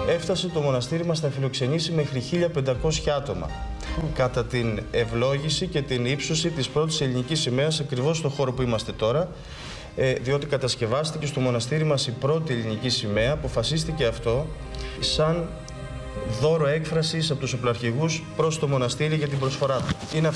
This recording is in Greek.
έφτασε το μοναστήρι μας να φιλοξενήσει μέχρι 1.500 άτομα. Κατά την ευλόγηση και την ύψωση της πρώτης ελληνικής σημαίας ακριβώς στον χώρο που είμαστε τώρα, διότι κατασκευάστηκε στο μοναστήρι μας η πρώτη ελληνική σημαία, αποφασίστηκε αυτό σαν δώρο έκφρασης από τους οπλαρχηγούς προς το μοναστήρι για την προσφορά του.